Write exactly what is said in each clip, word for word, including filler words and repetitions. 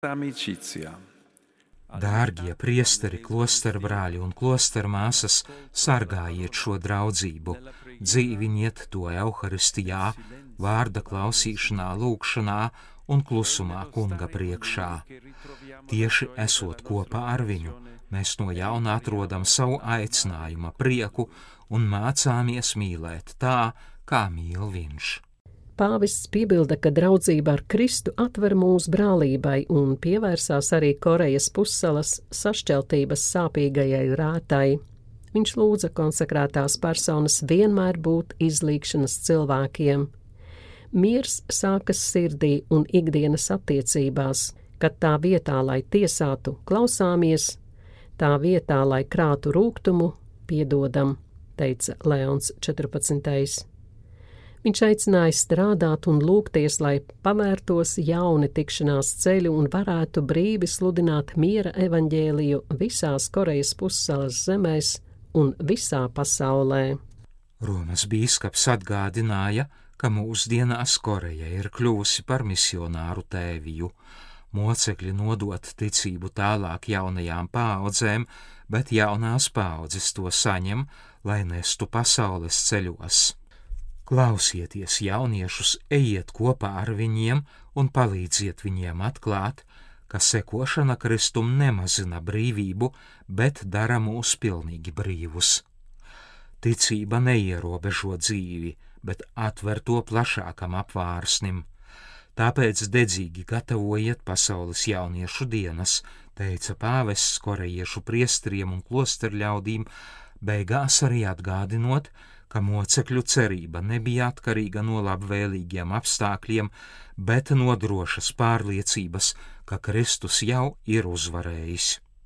Amicizia. Dārgie priesteri, klosterbrāļi un klostermāsas, sargājiet šo draudzību, dzīviniet to Euharistijā, vārda klausīšanā, lūgšanā un klusumā Kunga priekšā. Tieši esot kopā ar viņu, mēs no jauna atrodam savu aicinājuma prieku un mācāmies mīlēt tā, kā mīl viņš. Pāvests piebilda, ka draudzība ar Kristu atver mūsu brālībai un pievērsās arī Korejas pussalas sašķeltības sāpīgajai rātai. Viņš lūdza konsekrētās personas vienmēr būt izlīgšanas cilvēkiem. Miers sākas sirdī un ikdienas attiecībās, kad tā vietā, lai tiesātu, klausāmies, tā vietā, lai krātu rūgtumu, piedodam, teica Leons četrpadsmitais. Viņš aicināja strādāt un lūgties, lai pavērtos jauni tikšanās ceļi un varētu brīvi sludināt miera evaņģēliju visās Korejas pussalas zemēs un visā pasaulē. Romas bīskaps atgādināja, ka mūsdienās Koreja ir kļuvusi par misionāru tēviju. Mocekļi nodot ticību tālāk jaunajām paaudzēm, bet jaunās paaudzes to saņem, lai nestu pasaules ceļos. Klausieties jauniešus, ejiet kopā ar viņiem un palīdziet viņiem atklāt, ka sekošana Kristum nemazina brīvību, bet dara mūs pilnīgi brīvus. Ticība neierobežo dzīvi, bet atver to plašākam apvārsnim. Tāpēc dedzīgi gatavojiet pasaules jauniešu dienas, teica pāvests korejiešu priesteriem un klosterļaudīm, beigās arī atgādinot, ka mocekļu cerība nebija atkarīga no labvēlīgiem apstākļiem, bet no drošas pārliecības, ka Kristus jau ir uzvarējis.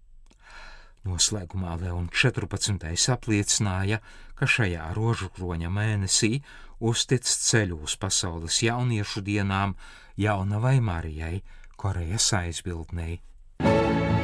Noslēgumā Leons četrpadsmitais apliecināja, ka šajā rožukroņa mēnesī uztic ceļu uz pasaules jauniešu dienām Jaunavai Marijai, Korejas aizbildnei.